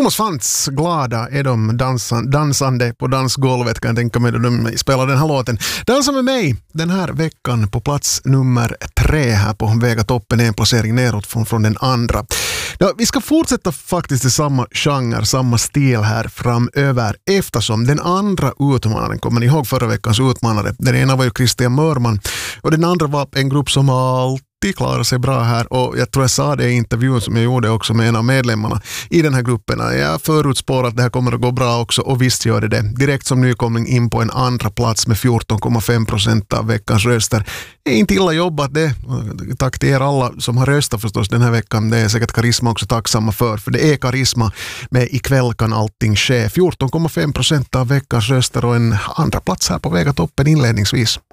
Thomas Fantz, glada är de dansande på dansgolvet, kan jag tänka mig, då de spelar den här låten. Dansa med mig den här veckan på plats nummer 3 här på Vegatoppen, en placering neråt från den andra. Ja, vi ska fortsätta faktiskt i samma genre, samma stil här framöver, eftersom den andra utmanaren, kommer ni ihåg förra veckans utmanare? Den ena var ju Christian Mörman och den andra var en grupp som alltid klarar sig bra här, och jag tror jag sa det i intervjun som jag gjorde också med en av medlemmarna i den här gruppen. Jag förutspår att det här kommer att gå bra också, och visst gör det. Direkt som nykomling in på en andra plats med 14,5% av veckans röster. Det är inte illa jobbat det. Tack till er alla som har röstat förstås den här veckan. Det är säkert Karisma också tacksamma för det är Karisma med Ikväll kan allting ske. 14,5% av veckans röster och en andra plats här på Vegatoppen inledningsvis.